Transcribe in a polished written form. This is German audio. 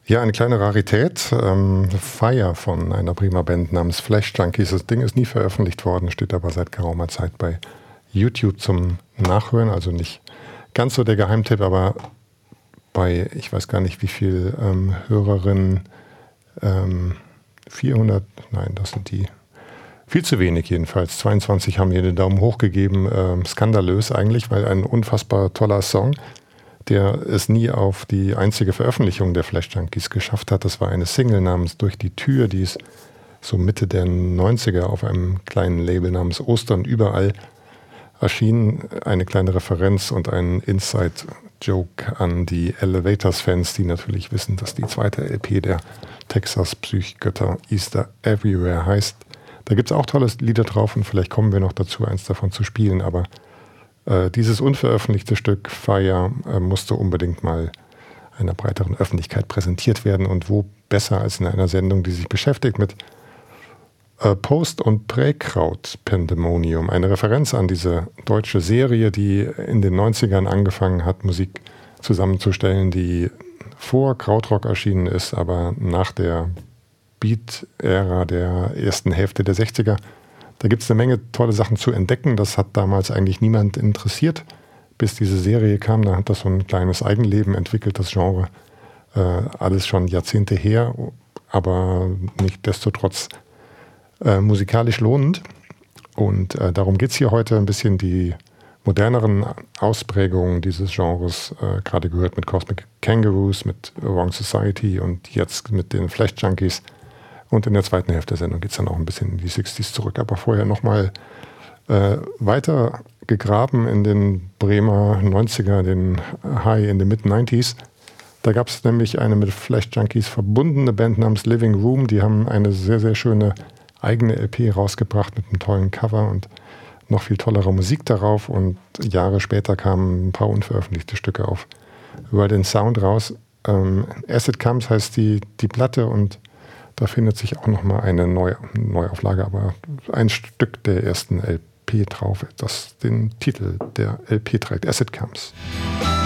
Ja, eine kleine Rarität. Fire von einer prima Band namens Flash Junkies. Das Ding ist nie veröffentlicht worden, steht aber seit geraumer Zeit bei YouTube zum Nachhören. Also nicht ganz so der Geheimtipp, aber bei, ich weiß gar nicht wie viel Hörerinnen, 400, nein, das sind die, viel zu wenig jedenfalls. 22 haben hier den Daumen hoch gegeben. Skandalös eigentlich, weil ein unfassbar toller Song, der es nie auf die einzige Veröffentlichung der Flash Junkies geschafft hat. Das war eine Single namens Durch die Tür, die ist so Mitte der 90er auf einem kleinen Label namens Ostern überall erschienen. Eine kleine Referenz und ein Inside-Joke an die Elevators-Fans, die natürlich wissen, dass die zweite LP der Texas-Psychgötter Easter Everywhere heißt. Da gibt es auch tolle Lieder drauf und vielleicht kommen wir noch dazu, eins davon zu spielen, aber dieses unveröffentlichte Stück Fire musste unbedingt mal einer breiteren Öffentlichkeit präsentiert werden. Und wo besser als in einer Sendung, die sich beschäftigt mit Post- und Präkraut-Pandemonium. Eine Referenz an diese deutsche Serie, die in den 90ern angefangen hat, Musik zusammenzustellen, die vor Krautrock erschienen ist, aber nach der Beat-Ära der ersten Hälfte der 60er. Da gibt es eine Menge tolle Sachen zu entdecken. Das hat damals eigentlich niemand interessiert, bis diese Serie kam. Da hat das so ein kleines Eigenleben entwickelt, das Genre. Alles schon Jahrzehnte her, aber nichtsdestotrotz musikalisch lohnend. Und darum geht es hier heute ein bisschen die moderneren Ausprägungen dieses Genres, gerade gehört mit Cosmic Kangaroos, mit Wrong Society und jetzt mit den Flash Junkies. Und in der zweiten Hälfte der Sendung geht es dann auch ein bisschen in die 60s zurück. Aber vorher nochmal weiter gegraben in den Bremer 90er, den High in den Mid-90s. Da gab es nämlich eine mit Flash Junkies verbundene Band namens Living Room. Die haben eine sehr, sehr schöne eigene LP rausgebracht mit einem tollen Cover und noch viel tollerer Musik darauf. Und Jahre später kamen ein paar unveröffentlichte Stücke auf über den Sound raus. As It Comes heißt die Platte und da findet sich auch nochmal eine Neuauflage, aber ein Stück der ersten LP drauf, das den Titel der LP trägt, As It Comes.